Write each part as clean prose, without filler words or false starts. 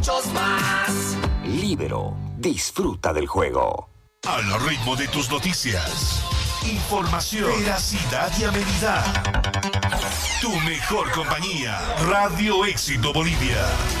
Más. Libero, disfruta del juego. Al ritmo de tus noticias. Información, veracidad y amenidad. Tu mejor compañía. Radio Éxito Bolivia.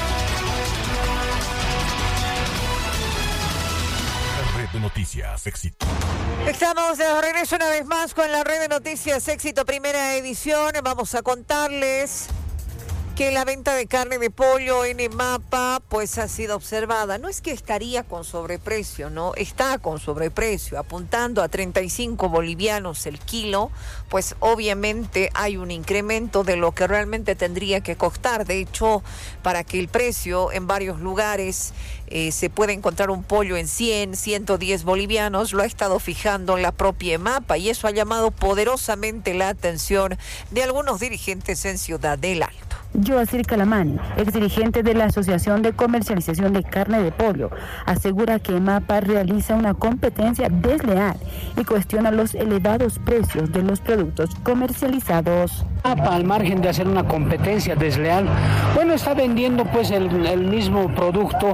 La red de noticias Éxito. Estamos de regreso una vez más con la red de noticias Éxito, primera edición. Vamos a contarles que la venta de carne de pollo en EMAPA pues ha sido observada. No es que estaría con sobreprecio, no, está con sobreprecio, apuntando a 35 bolivianos el kilo, pues obviamente hay un incremento de lo que realmente tendría que costar. De hecho, para que el precio en varios lugares se pueda encontrar un pollo en 100, 110 bolivianos, lo ha estado fijando la propia EMAPA, y eso ha llamado poderosamente la atención de algunos dirigentes en Ciudad del Alto. Yoacir Calamani, exdirigente de la Asociación de Comercialización de Carne de Pollo, asegura que EMAPA realiza una competencia desleal y cuestiona los elevados precios de los productos comercializados. EMAPA, al margen de hacer una competencia desleal, bueno, está vendiendo pues el mismo producto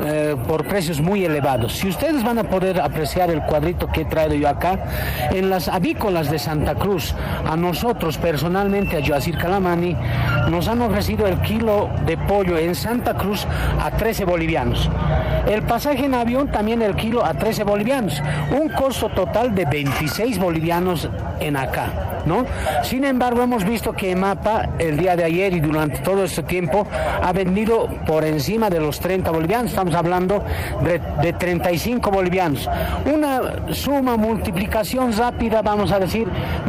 por precios muy elevados. Si ustedes van a poder apreciar el cuadrito que he traído yo acá, en las avícolas de Santa Cruz, a nosotros personalmente, a Yoacir Calamani, nos han ofrecido el kilo de pollo en Santa Cruz a 13 bolivianos. El pasaje en avión también el kilo a 13 bolivianos. Un costo total de 26 bolivianos en acá, ¿no? Sin embargo, hemos visto que EMAPA el día de ayer y durante todo este tiempo ha vendido por encima de los 30 bolivianos. Estamos hablando de 35 bolivianos. Una suma, multiplicación rápida, vamos a decir,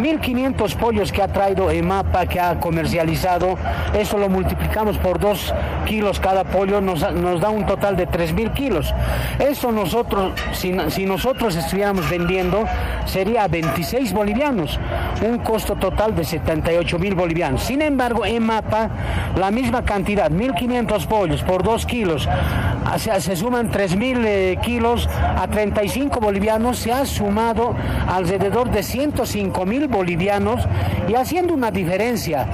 1.500 pollos que ha traído EMAPA, que ha comercializado. Eso lo multiplicamos por 2 kilos cada pollo, nos da un total de 3.000 kilos. Eso nosotros, si nosotros estuviéramos vendiendo, sería 26 bolivianos, un costo total de 78.000 bolivianos. Sin embargo, EMAPA, la misma cantidad, 1.500 pollos por 2 kilos, se suman 3.000 kilos a 35 bolivianos, se ha sumado alrededor de 105.000 bolivianos, y haciendo una diferencia,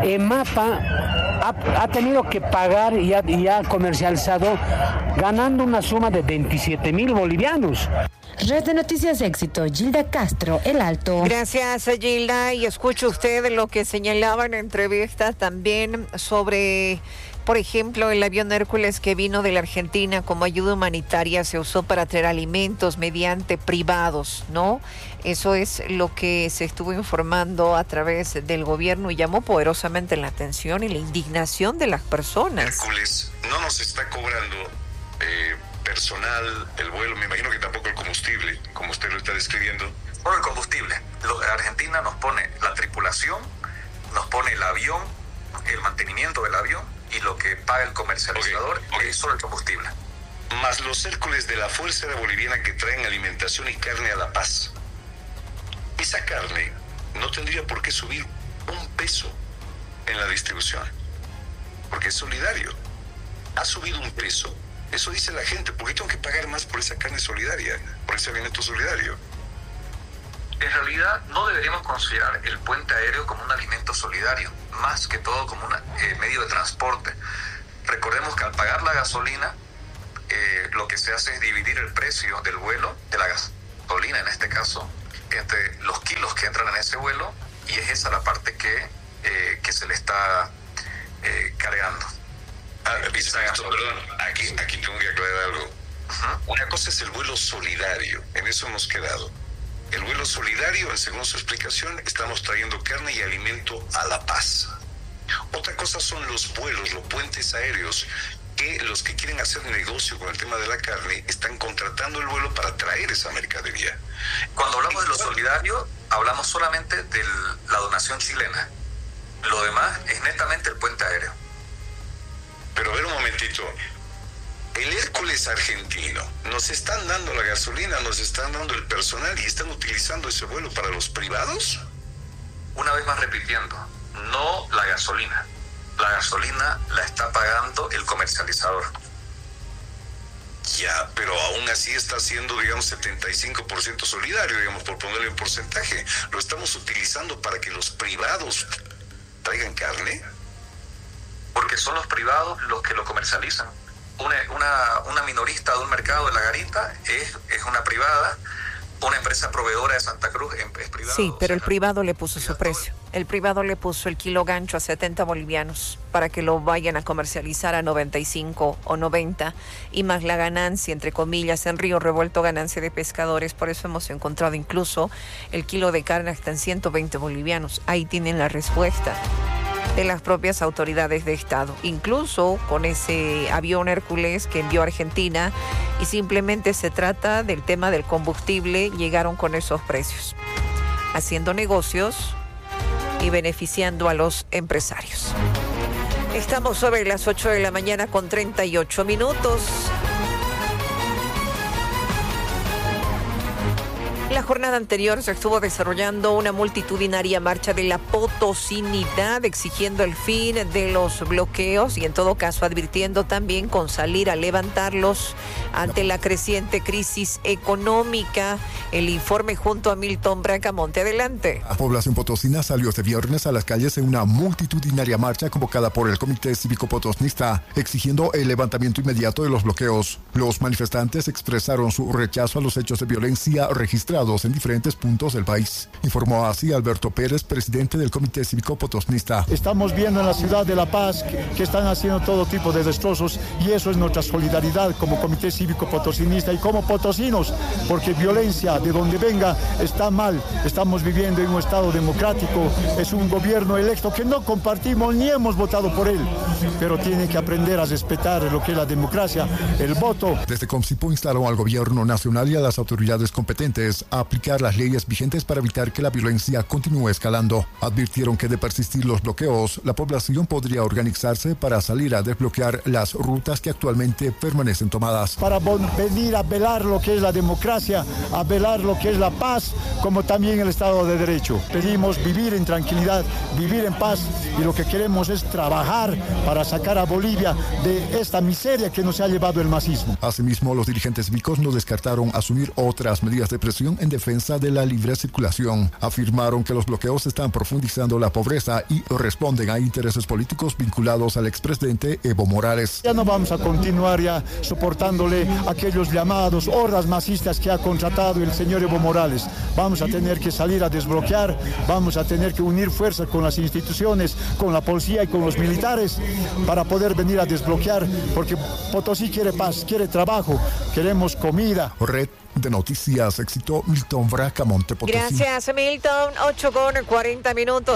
EMAPA ha tenido que pagar y ha comercializado ganando una suma de 27.000 bolivianos. Red de Noticias Éxito, Gilda Castro, El Alto. Gracias, Gilda. Y escuche usted lo que señalaba en entrevista también sobre, por ejemplo, el avión Hércules que vino de la Argentina como ayuda humanitaria, se usó para traer alimentos mediante privados, ¿no? Eso es lo que se estuvo informando a través del gobierno y llamó poderosamente la atención y la indignación de las personas. Hércules no nos está cobrando personal, el vuelo, me imagino que tampoco el combustible, como usted lo está describiendo. Solo el combustible. Argentina nos pone la tripulación, nos pone el avión, el mantenimiento del avión, y lo que paga el comercializador es solo el combustible. Más los Hércules de la Fuerza Aérea Boliviana que traen alimentación y carne a La Paz. Esa carne no tendría por qué subir un peso en la distribución, porque es solidario. Ha subido un peso. Eso dice la gente. ¿Por qué tengo que pagar más por esa carne solidaria, por ese alimento solidario? En realidad no deberíamos considerar el puente aéreo como un alimento solidario, más que todo como un medio de transporte. Recordemos que al pagar la gasolina, lo que se hace es dividir el precio del vuelo, de la gasolina en este caso, entre los kilos que entran en ese vuelo, y es esa la parte que se le está cargando. Perdón, aquí tengo que aclarar algo. Una cosa es el vuelo solidario, en eso hemos quedado. El vuelo solidario, según su explicación, estamos trayendo carne y alimento a La Paz. Otra cosa son los vuelos, los puentes aéreos, que los que quieren hacer negocio con el tema de la carne están contratando el vuelo para traer esa mercadería. Cuando hablamos de lo solidario, hablamos solamente de la donación chilena. Lo demás es netamente el puente aéreo. Pero a ver un momentito, el Hércules argentino, nos están dando la gasolina, nos están dando el personal y están utilizando ese vuelo para los privados. Una vez más repitiendo, no la gasolina. La gasolina la está pagando el comercializador. Ya, pero aún así está siendo, digamos, 75% solidario, digamos, por ponerle un porcentaje. Lo estamos utilizando para que los privados traigan carne. Porque son los privados los que lo comercializan. una minorista de un mercado de La Garita es una privada, una empresa proveedora de Santa Cruz es privada. Sí, pero el privado le puso su precio. El privado le puso el kilo gancho a 70 bolivianos para que lo vayan a comercializar a 95 o 90 y más la ganancia, entre comillas, en Río Revuelto, ganancia de pescadores. Por eso hemos encontrado incluso el kilo de carne hasta en 120 bolivianos. Ahí tienen la respuesta de las propias autoridades de Estado, incluso con ese avión Hércules que envió a Argentina, y simplemente se trata del tema del combustible. Llegaron con esos precios, haciendo negocios y beneficiando a los empresarios. Estamos sobre las 8 de la mañana con 38 minutos. La jornada anterior se estuvo desarrollando una multitudinaria marcha de la potosinidad exigiendo el fin de los bloqueos y en todo caso advirtiendo también con salir a levantarlos ante la creciente crisis económica. El informe junto a Milton Bracamonte. Adelante. La población potosina salió este viernes a las calles en una multitudinaria marcha convocada por el Comité Cívico Potosnista, exigiendo el levantamiento inmediato de los bloqueos. Los manifestantes expresaron su rechazo a los hechos de violencia registrados en diferentes puntos del país. Informó así Alberto Pérez, presidente del Comité Cívico Potosnista. Estamos viendo en la ciudad de La Paz que están haciendo todo tipo de destrozos y eso es nuestra solidaridad como Comité Cívico Potosinista y como potosinos, porque violencia de donde venga está mal. Estamos viviendo en un estado democrático, es un gobierno electo que no compartimos ni hemos votado por él, pero tiene que aprender a respetar lo que es la democracia, el voto. Desde Comcipo instaron al gobierno nacional y a las autoridades competentes a aplicar las leyes vigentes para evitar que la violencia continúe escalando. Advirtieron que de persistir los bloqueos, la población podría organizarse para salir a desbloquear las rutas que actualmente permanecen tomadas. Para venir a velar lo que es la democracia, a velar lo que es la paz, como también el Estado de Derecho. Pedimos vivir en tranquilidad, vivir en paz y lo que queremos es trabajar para sacar a Bolivia de esta miseria que nos ha llevado el masismo. Asimismo, los dirigentes cívicos no descartaron asumir otras medidas de presión en defensa de la libre circulación. Afirmaron que los bloqueos están profundizando la pobreza y responden a intereses políticos vinculados al expresidente Evo Morales. Ya no vamos a continuar ya soportándole aquellos llamados hordas masistas que ha contratado el señor Evo Morales. Vamos a tener que salir a desbloquear, vamos a tener que unir fuerzas con las instituciones, con la policía y con los militares para poder venir a desbloquear, porque Potosí quiere paz, quiere trabajo, queremos comida. Red de Noticias Éxito, Milton Bracamonte, Potosí. Gracias, Milton. 8:40.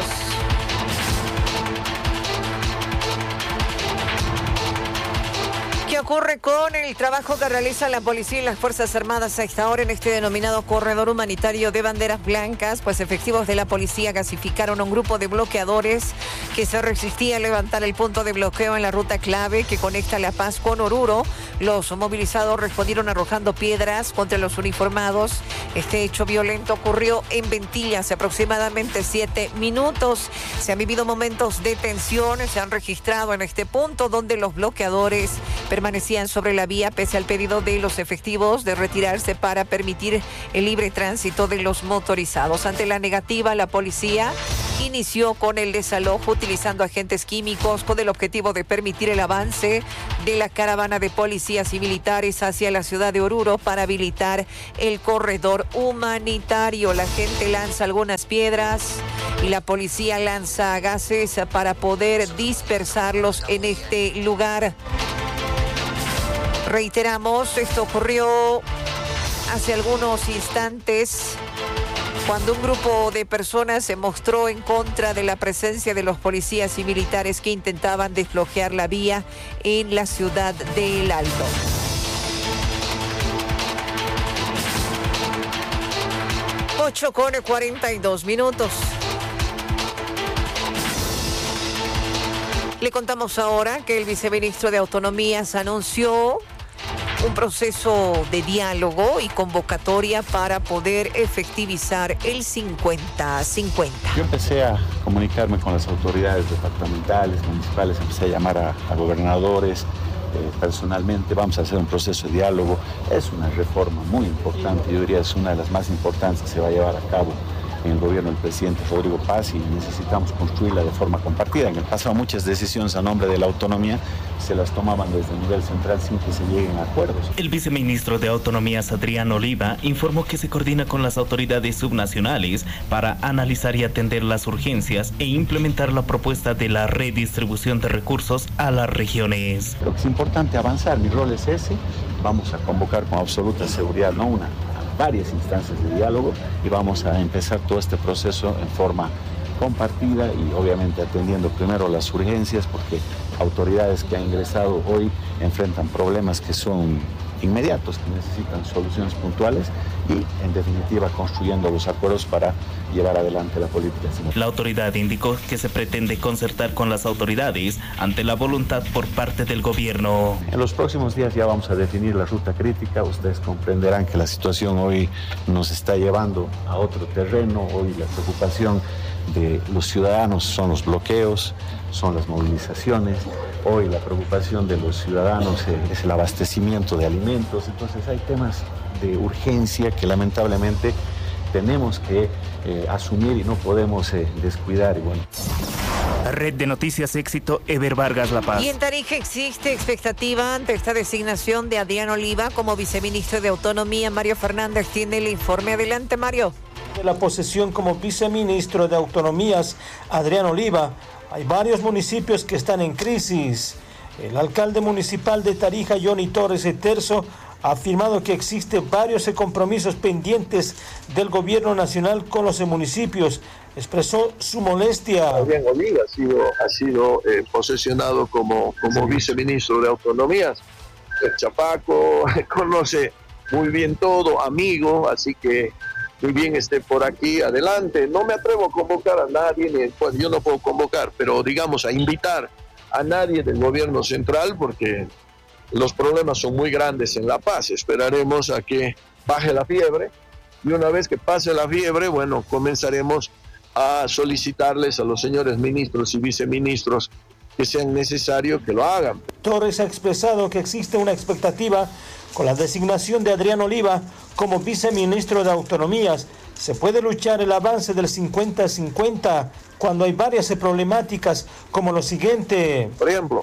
¿Qué ocurre con el trabajo que realiza la policía y las Fuerzas Armadas a esta hora en este denominado corredor humanitario de banderas blancas? Pues efectivos de la policía gasificaron a un grupo de bloqueadores que se resistía a levantar el punto de bloqueo en la ruta clave que conecta La Paz con Oruro. Los movilizados respondieron arrojando piedras contra los uniformados. Este hecho violento ocurrió en Ventilla hace aproximadamente 7 minutos. Se han vivido momentos de tensión, se han registrado en este punto donde los bloqueadores permanecían sobre la vía pese al pedido de los efectivos de retirarse para permitir el libre tránsito de los motorizados. Ante la negativa, la policía inició con el desalojo utilizando agentes químicos con el objetivo de permitir el avance de la caravana de policías y militares hacia la ciudad de Oruro para habilitar el corredor humanitario. La gente lanza algunas piedras y la policía lanza gases para poder dispersarlos en este lugar. Reiteramos, esto ocurrió hace algunos instantes cuando un grupo de personas se mostró en contra de la presencia de los policías y militares que intentaban desbloquear la vía en la ciudad de El Alto. Ocho con 42 minutos. Le contamos ahora que el viceministro de Autonomías anunció un proceso de diálogo y convocatoria para poder efectivizar el 50-50. Yo empecé a comunicarme con las autoridades departamentales, municipales, empecé a llamar a gobernadores personalmente. Vamos a hacer un proceso de diálogo. Es una reforma muy importante, yo diría es una de las más importantes que se va a llevar a cabo en el gobierno del presidente Rodrigo Paz y necesitamos construirla de forma compartida. En el pasado muchas decisiones a nombre de la autonomía se las tomaban desde el nivel central sin que se lleguen a acuerdos. El viceministro de Autonomías, Adrián Oliva, informó que se coordina con las autoridades subnacionales para analizar y atender las urgencias e implementar la propuesta de la redistribución de recursos a las regiones. Lo que es importante avanzar, mi rol es ese, vamos a convocar con absoluta seguridad, varias instancias de diálogo y vamos a empezar todo este proceso en forma compartida y obviamente atendiendo primero las urgencias, porque autoridades que han ingresado hoy enfrentan problemas que son inmediatos, que necesitan soluciones puntuales y en definitiva construyendo los acuerdos para llevar adelante la política. La autoridad indicó que se pretende concertar con las autoridades ante la voluntad por parte del gobierno. En los próximos días ya vamos a definir la ruta crítica. Ustedes comprenderán que la situación hoy nos está llevando a otro terreno. Hoy la preocupación de los ciudadanos son los bloqueos, son las movilizaciones. Hoy la preocupación de los ciudadanos es el abastecimiento de alimentos. Entonces hay temas de urgencia que lamentablemente tenemos que asumir y no podemos descuidar. Red de Noticias Éxito, Eber Vargas, La Paz. Y en Tarija existe expectativa ante esta designación de Adrián Oliva como viceministro de Autonomía. Mario Fernández tiene el informe. Adelante, Mario. De la posesión como viceministro de Autonomías, Adrián Oliva, hay varios municipios que están en crisis. El alcalde municipal de Tarija, Johnny Torres Eterzo, ha afirmado que existen varios compromisos pendientes del gobierno nacional con los municipios. Expresó su molestia. Adrián Oliva ha sido posesionado como viceministro de Autonomías. El Chapaco conoce muy bien todo, amigo, así que muy bien esté por aquí, adelante. No me atrevo a convocar a nadie, bueno, yo no puedo convocar, pero digamos a invitar a nadie del gobierno central porque los problemas son muy grandes en La Paz. Esperaremos a que baje la fiebre y una vez que pase la fiebre, bueno, comenzaremos a solicitarles a los señores ministros y viceministros que sean necesarios que lo hagan. Torres ha expresado que existe una expectativa con la designación de Adrián Oliva como viceministro de Autonomías. Se puede luchar el avance del 50-50 cuando hay varias problemáticas como lo siguiente. Por ejemplo,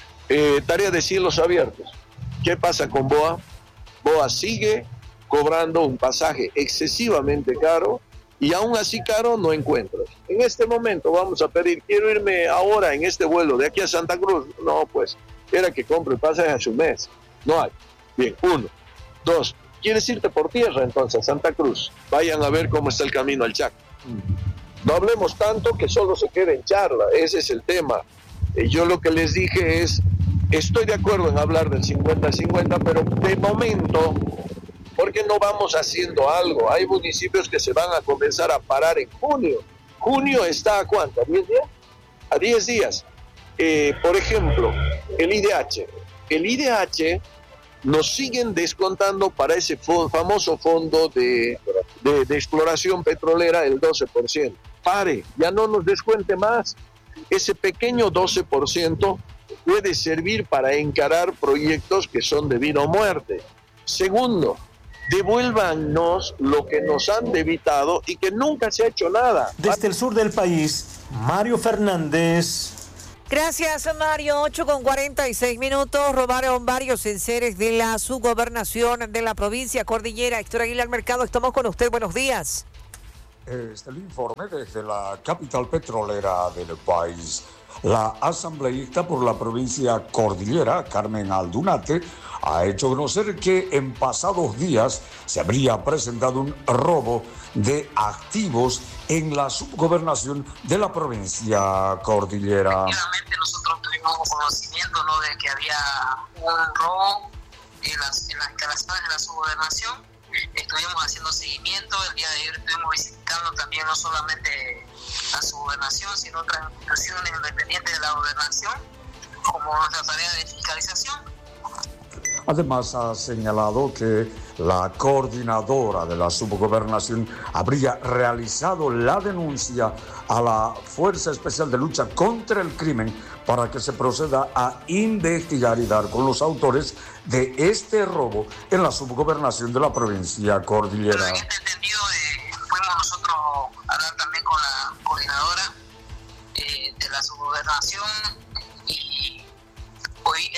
tarea de cielos abiertos. ¿Qué pasa con BOA? BOA sigue cobrando un pasaje excesivamente caro y aún así caro no encuentras. En este momento vamos a pedir, quiero irme ahora en este vuelo de aquí a Santa Cruz. No, pues, era que compre el pasaje hace un mes. No hay. Bien, 1. 2. ¿Quieres irte por tierra entonces a Santa Cruz? Vayan a ver cómo está el camino al Chaco. No hablemos tanto que solo se quede en charla, ese es el tema. Yo lo que les dije es, estoy de acuerdo en hablar del 50-50, pero de momento, ¿por qué no vamos haciendo algo? Hay municipios que se van a comenzar a parar en junio. ¿Junio está a cuánto? ¿A 10 días? A 10 días. Por ejemplo, el IDH. El IDH nos siguen descontando para ese famoso fondo de exploración petrolera el 12%. Pare, ya no nos descuente más. Ese pequeño 12% puede servir para encarar proyectos que son de vida o muerte. Segundo, devuélvanos lo que nos han debitado y que nunca se ha hecho nada. Desde el sur del país, Mario Fernández. Gracias, Mario. 8:46. Robaron varios enseres de la subgobernación de la provincia Cordillera. Héctor Aguilar Mercado, estamos con usted. Buenos días. Este es el informe desde la capital petrolera del país. La asambleísta por la provincia Cordillera, Carmen Aldunate, ha hecho conocer que en pasados días se habría presentado un robo de activos en la subgobernación de la provincia Cordillera. Efectivamente, nosotros tuvimos conocimiento, ¿no?, de que había un robo en las instalaciones de la subgobernación. Estuvimos haciendo seguimiento. El día de ayer estuvimos visitando también no solamente la subgobernación, sino otras instituciones independientes de la gobernación, como nuestra tarea de fiscalización. Además, ha señalado que la coordinadora de la subgobernación habría realizado la denuncia a la Fuerza Especial de Lucha contra el Crimen para que se proceda a investigar y dar con los autores de este robo en la subgobernación de la provincia Cordillera. Pero en este entendido, fuimos nosotros a hablar también con la coordinadora de la subgobernación y hoy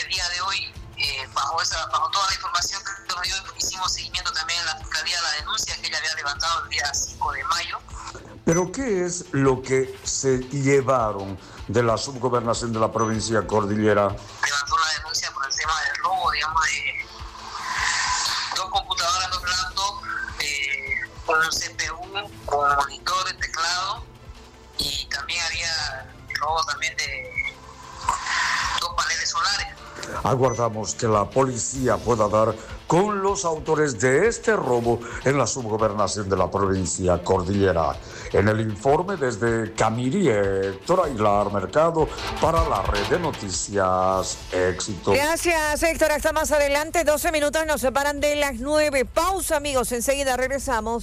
bajo toda la información que nos dio, hicimos seguimiento también en la Fiscalía a la denuncia que ella había levantado el día 5 de mayo. ¿Pero qué es lo que se llevaron de la subgobernación de la provincia Cordillera? Levantó la denuncia por el tema del robo, digamos, de 2 computadoras, 2 laptops, con un CPU, con monitor, teclado, y también había robo también de 2 paneles solares. Aguardamos que la policía pueda dar con los autores de este robo en la subgobernación de la provincia Cordillera. En el informe desde Camirí, Héctor Aguilar Mercado para la red de noticias Éxito. Gracias, Héctor. Hasta más adelante. 12 minutos nos separan de las 9. Pausa, amigos. Enseguida regresamos.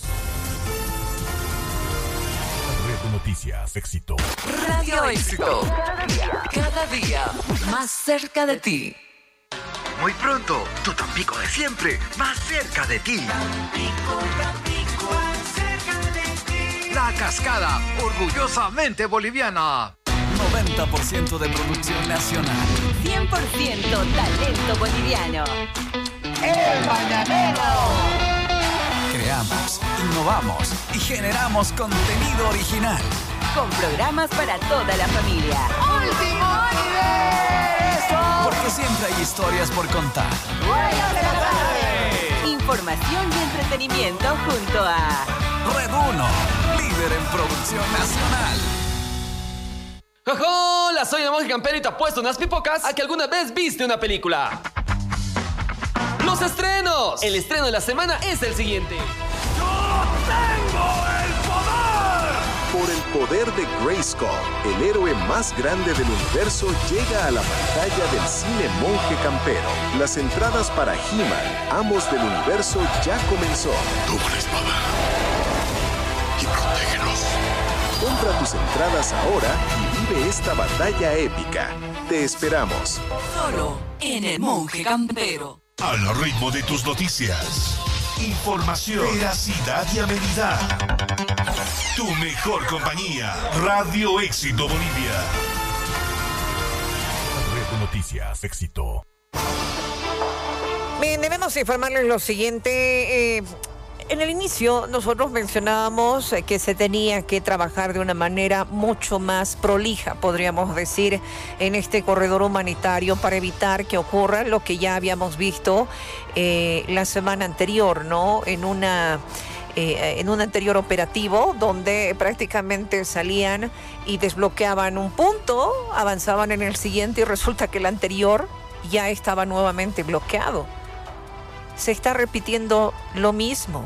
Red de noticias Éxito. Radio Éxito. Cada día más cerca de ti. Muy pronto, tu Tampico de siempre, más cerca de ti. Tampico, más cerca de ti. La Cascada, orgullosamente boliviana. 90% de producción nacional. 100% talento boliviano. El Mañanero. Creamos, innovamos y generamos contenido original. Con programas para toda la familia. ¡Último universo! Porque siempre hay historias por contar. ¡Buenas de la tarde! Información y entretenimiento junto a Red 1, líder en producción nacional. ¡Hola! Soy el Monje Campero y te apuesto unas pipocas a que alguna vez viste una película. ¡Los estrenos! El estreno de la semana es el siguiente. ¡Yo tengo el poder! Por el poder de Grayskull, el héroe más grande del universo llega a la pantalla del cine Monje Campero. Las entradas para He-Man, Amos del Universo, ya comenzó. Toma la espada y protégenos. Compra tus entradas ahora y vive esta batalla épica. Te esperamos. Solo en el Monje Campero. Al ritmo de tus noticias. Información, veracidad y amenidad. Tu mejor compañía. Radio Éxito Bolivia. Red de noticias Éxito. Bien, debemos informarles lo siguiente. En el inicio nosotros mencionábamos que se tenía que trabajar de una manera mucho más prolija, podríamos decir, en este corredor humanitario para evitar que ocurra lo que ya habíamos visto la semana anterior, ¿no? En un anterior operativo donde prácticamente salían y desbloqueaban un punto, avanzaban en el siguiente y resulta que el anterior ya estaba nuevamente bloqueado. Se está repitiendo lo mismo.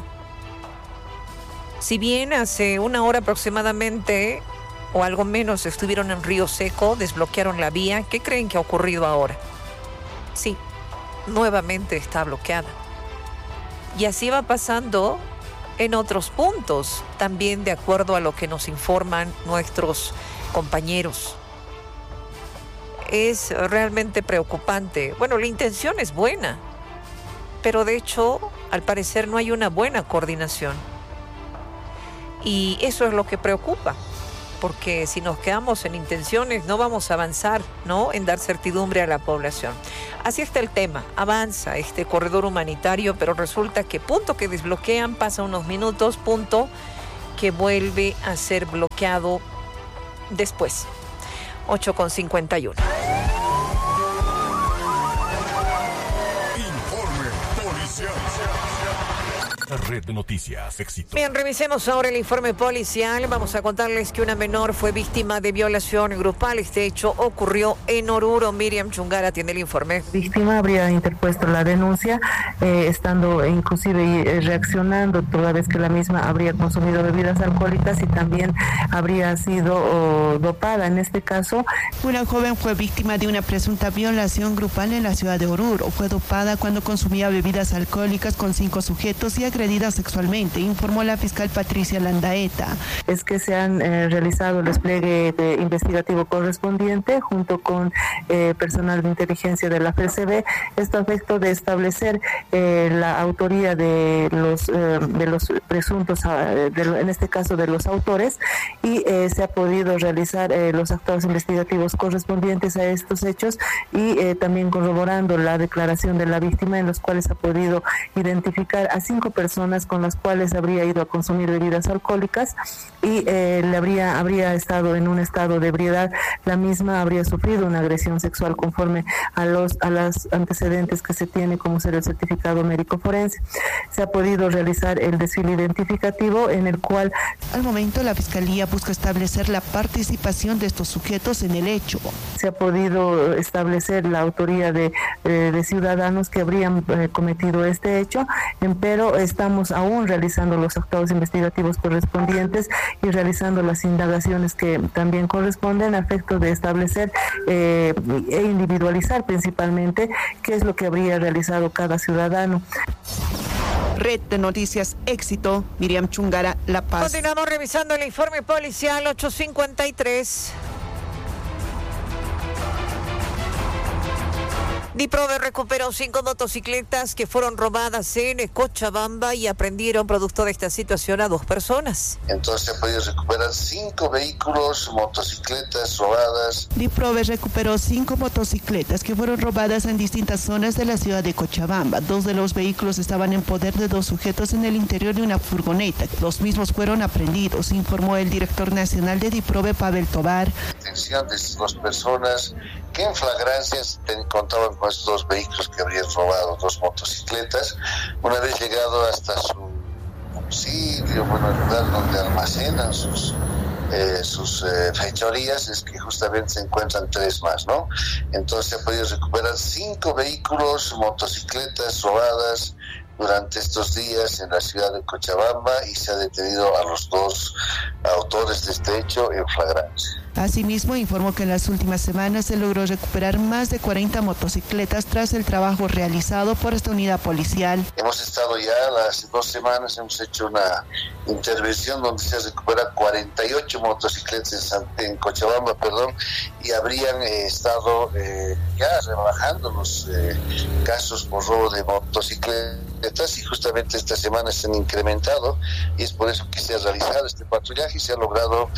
Si bien hace una hora aproximadamente o algo menos estuvieron en Río Seco, desbloquearon la vía, ¿qué creen que ha ocurrido ahora? Sí, nuevamente está bloqueada. Y así va pasando en otros puntos, también de acuerdo a lo que nos informan nuestros compañeros. Es realmente preocupante. Bueno, la intención es buena, pero de hecho, al parecer no hay una buena coordinación. Y eso es lo que preocupa, porque si nos quedamos en intenciones no vamos a avanzar, ¿no?, en dar certidumbre a la población. Así está el tema, avanza este corredor humanitario, pero resulta que punto que desbloquean, pasa unos minutos, punto que vuelve a ser bloqueado después. 8:51. Red de noticias Éxito. Bien, revisemos ahora el informe policial. Vamos a contarles que una menor fue víctima de violación grupal. Este hecho ocurrió en Oruro. Miriam Chungara tiene el informe. Víctima habría interpuesto la denuncia, estando inclusive reaccionando toda vez que la misma habría consumido bebidas alcohólicas y también habría sido dopada. En este caso, una joven fue víctima de una presunta violación grupal en la ciudad de Oruro. Fue dopada cuando consumía bebidas alcohólicas con 5 sujetos y agredida agredida sexualmente, informó la fiscal Patricia Landaeta. Es que se han realizado el despliegue investigativo correspondiente junto con personal de inteligencia de la FSB, esto a efecto de establecer la autoría de los presuntos, en este caso de los autores, y se ha podido realizar los actos investigativos correspondientes a estos hechos y también corroborando la declaración de la víctima, en los cuales ha podido identificar a 5 personas con las cuales habría ido a consumir bebidas alcohólicas y habría estado en un estado de ebriedad. La misma habría sufrido una agresión sexual conforme a los antecedentes que se tiene, como ser el certificado médico forense. Se ha podido realizar el desfile identificativo, en el cual al momento la Fiscalía busca establecer la participación de estos sujetos en el hecho. Se ha podido establecer la autoría de ciudadanos que habrían cometido este hecho, pero estamos aún realizando los actos investigativos correspondientes y realizando las indagaciones que también corresponden a efecto de establecer e individualizar principalmente qué es lo que habría realizado cada ciudadano. Red de Noticias Éxito, Miriam Chungara, La Paz. Continuamos revisando el informe policial 853. DIPROVE recuperó 5 motocicletas que fueron robadas en Cochabamba y aprendieron producto de esta situación a 2 personas. Entonces se ha podido recuperar 5 vehículos, motocicletas robadas. DIPROVE recuperó 5 motocicletas que fueron robadas en distintas zonas de la ciudad de Cochabamba. 2 de los vehículos estaban en poder de 2 sujetos en el interior de una furgoneta. Los mismos fueron aprendidos, informó el director nacional de DIPROVE, Pavel Tovar. Detención de estas 2 personas que en flagrancia contaban con estos 2 vehículos que habrían robado, 2 motocicletas. Una vez llegado hasta su domicilio, el lugar donde almacenan sus fechorías, es que justamente se encuentran 3 más, ¿no? Entonces se ha podido recuperar 5 vehículos, motocicletas robadas durante estos días en la ciudad de Cochabamba y se ha detenido a los 2 autores de este hecho en flagrancia. Asimismo, informó que en las últimas semanas se logró recuperar más de 40 motocicletas tras el trabajo realizado por esta unidad policial. Hemos estado ya hace 2 semanas, hemos hecho una intervención donde se recupera 48 motocicletas en Cochabamba, y habrían estado ya rebajando los casos por robo de motocicletas y justamente esta semana se han incrementado y es por eso que se ha realizado este patrullaje y se ha logrado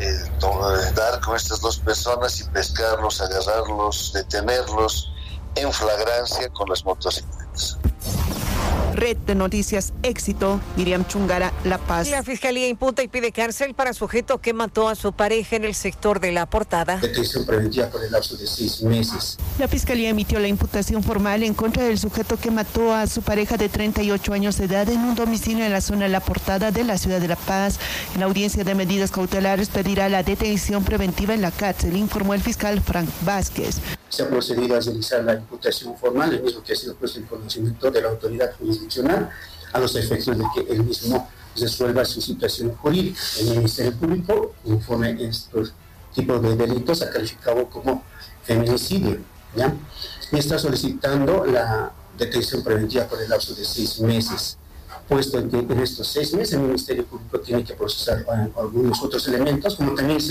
dar con estas 2 personas y pescarlos, agarrarlos, detenerlos en flagrancia con las motocicletas. Red de Noticias Éxito, Miriam Chungara, La Paz. La Fiscalía imputa y pide cárcel para sujeto que mató a su pareja en el sector de La Portada. Detención preventiva por el lapso de 6 meses. La Fiscalía emitió la imputación formal en contra del sujeto que mató a su pareja de 38 años de edad en un domicilio en la zona de La Portada de la ciudad de La Paz. En la audiencia de medidas cautelares pedirá la detención preventiva en la cárcel, informó el fiscal Frank Vázquez. Se ha procedido a realizar la imputación formal, el mismo que ha sido puesto en conocimiento de la autoridad jurisdiccional, a los efectos de que el mismo resuelva su situación jurídica. El Ministerio Público, conforme a estos tipos de delitos, ha calificado como feminicidio, ¿ya? Y está solicitando la detención preventiva por el lapso de 6 meses, puesto que en estos 6 meses el Ministerio Público tiene que procesar algunos otros elementos, como también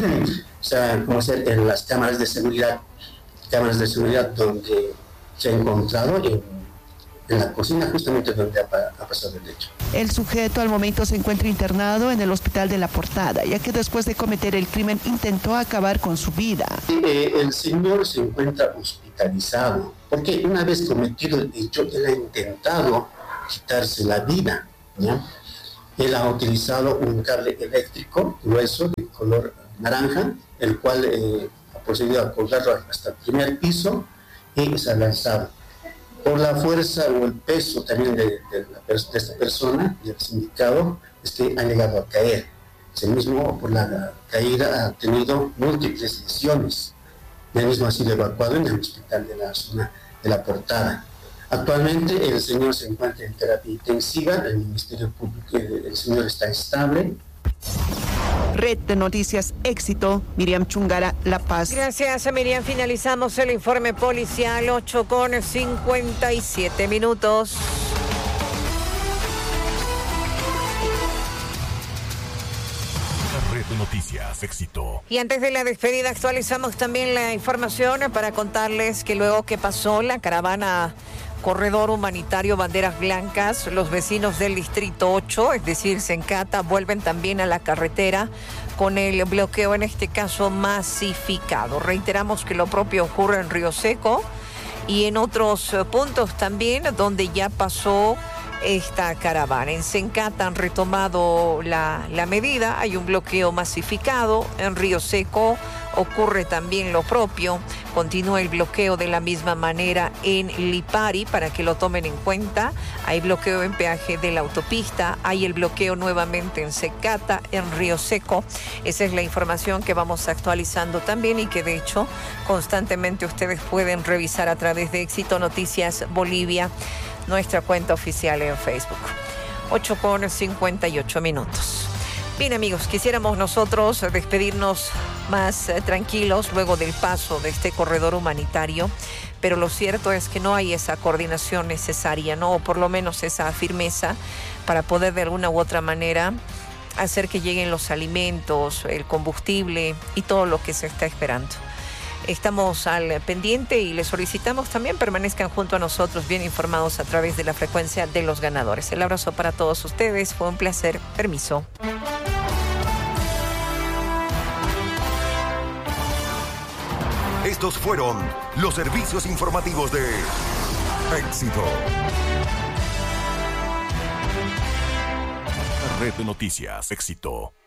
conocer en las cámaras de seguridad donde se ha encontrado en la cocina, justamente donde ha pasado el hecho. El sujeto al momento se encuentra internado en el hospital de La Portada, ya que después de cometer el crimen intentó acabar con su vida. El señor se encuentra hospitalizado, porque una vez cometido el hecho, él ha intentado quitarse la vida, ¿ya? Él ha utilizado un cable eléctrico grueso de color naranja, el cual ha procedido a colgarlo hasta el primer piso y se ha lanzado. Por la fuerza o el peso también de esta persona, del sindicado, es que ha llegado a caer. Asimismo, por la caída ha tenido múltiples lesiones. Él mismo ha sido evacuado en el hospital de la zona de La Portada. Actualmente el señor se encuentra en terapia intensiva, el Ministerio Público, el señor está estable. Red de Noticias Éxito, Miriam Chungara, La Paz. Gracias, Miriam. Finalizamos el informe policial, 8:57 minutos. de Noticias, Éxito. Y antes de la despedida actualizamos también la información para contarles que luego que pasó la caravana Corredor Humanitario Banderas Blancas, los vecinos del Distrito 8, es decir, Sencata, vuelven también a la carretera con el bloqueo, en este caso masificado. Reiteramos que lo propio ocurre en Río Seco y en otros puntos también donde ya pasó esta caravana. En Sencata han retomado la medida, hay un bloqueo masificado. En Río Seco ocurre también lo propio, continúa el bloqueo de la misma manera en Lipari, para que lo tomen en cuenta. Hay bloqueo en peaje de la autopista, hay el bloqueo nuevamente en Sencata, en Río Seco. Esa es la información que vamos actualizando también y que de hecho constantemente ustedes pueden revisar a través de Éxito Noticias Bolivia, nuestra cuenta oficial en Facebook. 8:58. Bien, amigos, quisiéramos nosotros despedirnos más tranquilos luego del paso de este corredor humanitario, pero lo cierto es que no hay esa coordinación necesaria, ¿no? O por lo menos esa firmeza para poder de alguna u otra manera hacer que lleguen los alimentos, el combustible y todo lo que se está esperando. Estamos al pendiente y les solicitamos también permanezcan junto a nosotros bien informados a través de la frecuencia de los ganadores. El abrazo para todos ustedes, fue un placer. Permiso. Estos fueron los servicios informativos de Éxito. Red de Noticias, Éxito.